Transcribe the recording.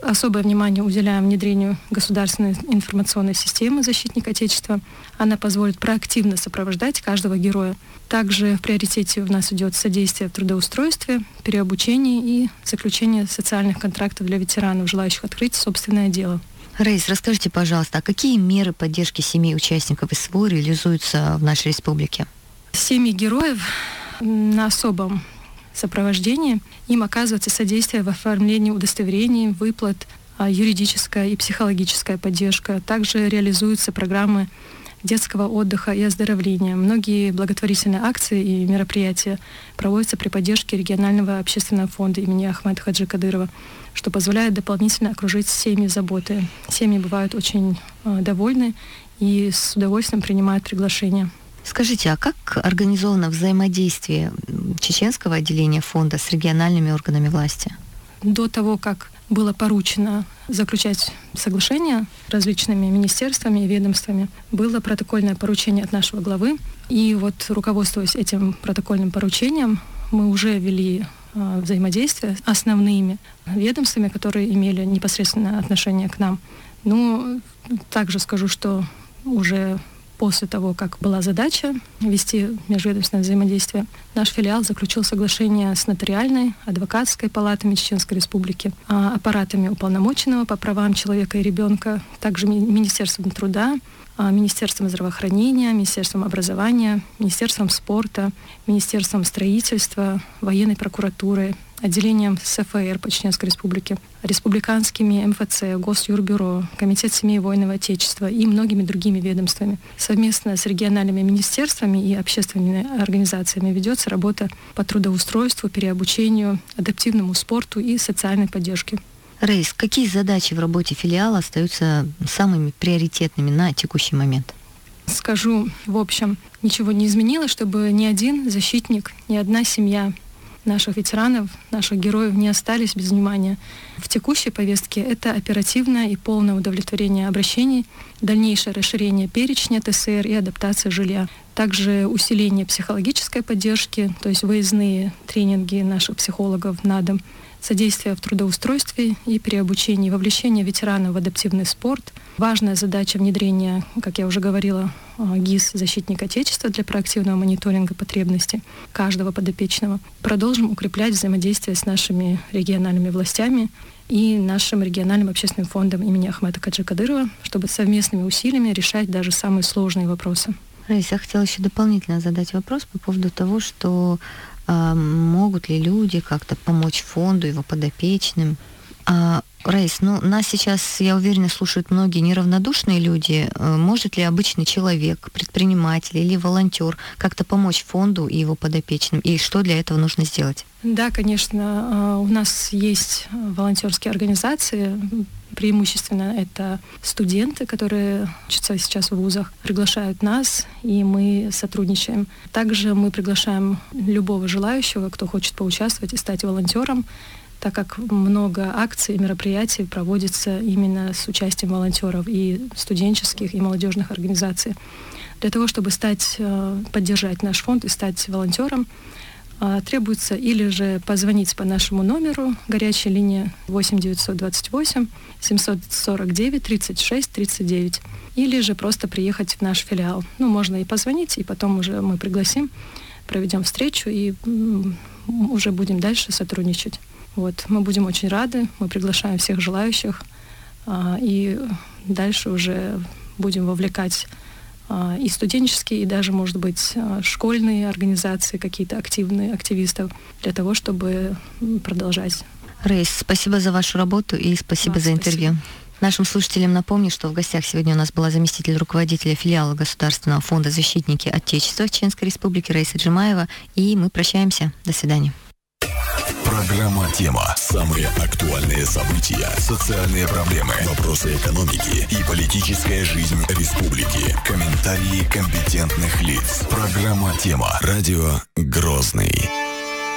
Особое внимание уделяем внедрению государственной информационной системы «Защитник Отечества». Она позволит проактивно сопровождать каждого героя. Также в приоритете у нас идет содействие в трудоустройстве, переобучении и заключение социальных контрактов для ветеранов, желающих открыть собственное дело. Раис, расскажите, пожалуйста, а какие меры поддержки семей участников СВО реализуются в нашей республике? Семьи героев на особом сопровождении, им оказывается содействие в оформлении удостоверений, выплат, юридическая и психологическая поддержка. Также реализуются программы детского отдыха и оздоровления. Многие благотворительные акции и мероприятия проводятся при поддержке регионального общественного фонда имени Ахмеда Хаджи Кадырова, что позволяет дополнительно окружить семьи заботой. Семьи бывают очень довольны и с удовольствием принимают приглашения. Скажите, а как организовано взаимодействие чеченского отделения фонда с региональными органами власти? До того, как было поручено заключать соглашения с различными министерствами и ведомствами, было протокольное поручение от нашего главы. И вот, руководствуясь этим протокольным поручением, мы уже вели взаимодействие с основными ведомствами, которые имели непосредственное отношение к нам. Но также скажу, что уже после того, как была задача вести межведомственное взаимодействие, наш филиал заключил соглашение с нотариальной, адвокатской палатами Чеченской Республики, аппаратами уполномоченного по правам человека и ребенка, также Министерством труда, Министерством здравоохранения, Министерством образования, Министерством спорта, Министерством строительства, военной прокуратурой, отделением СФР по Чеченской Республике, республиканскими МФЦ, Госюрбюро, Комитет семей воинов Отечества и многими другими ведомствами. Совместно с региональными министерствами и общественными организациями ведется работа по трудоустройству, переобучению, адаптивному спорту и социальной поддержке. Раис, какие задачи в работе филиала остаются самыми приоритетными на текущий момент? Скажу, в общем, ничего не изменилось, чтобы ни один защитник, ни одна семья наших ветеранов, наших героев не остались без внимания. В текущей повестке это оперативное и полное удовлетворение обращений, дальнейшее расширение перечня ТСР и адаптация жилья. Также усиление психологической поддержки, то есть выездные тренинги наших психологов на дом, содействие в трудоустройстве и переобучении, вовлечение ветеранов в адаптивный спорт. Важная задача внедрения, как я уже говорила, ГИС «Защитник Отечества» для проактивного мониторинга потребностей каждого подопечного. Продолжим укреплять взаимодействие с нашими региональными властями и нашим региональным общественным фондом имени Ахмеда Хаджи Кадырова, чтобы совместными усилиями решать даже самые сложные вопросы. Раис, я хотела еще дополнительно задать вопрос по поводу того, что могут ли люди как-то помочь фонду, его подопечным. Раис, нас сейчас, я уверена, слушают многие неравнодушные люди. Может ли обычный человек, предприниматель или волонтер как-то помочь фонду и его подопечным? И что для этого нужно сделать? Да, конечно. У нас есть волонтерские организации. Преимущественно это студенты, которые учатся сейчас в вузах, приглашают нас, и мы сотрудничаем. Также мы приглашаем любого желающего, кто хочет поучаствовать и стать волонтером, так как много акций и мероприятий проводится именно с участием волонтеров и студенческих, и молодежных организаций. Для того, чтобы поддержать наш фонд и стать волонтером, требуется или же позвонить по нашему номеру, горячая линия 8 928 749 36 39, или же просто приехать в наш филиал. Можно и позвонить, и потом уже мы пригласим, проведем встречу и уже будем дальше сотрудничать. Мы будем очень рады, мы приглашаем всех желающих, и дальше уже будем вовлекать и студенческие, и даже, может быть, школьные организации, какие-то активистов, для того, чтобы продолжать. Раис, спасибо за вашу работу и спасибо за интервью. Нашим слушателям напомню, что в гостях сегодня у нас была заместитель руководителя филиала Государственного фонда «Защитники Отечества» Чеченской Республики Раиса Джимаева, и мы прощаемся. До свидания. Программа «Тема». Самые актуальные события, социальные проблемы, вопросы экономики и политическая жизнь республики. Комментарии компетентных лиц. Программа «Тема». Радио «Грозный».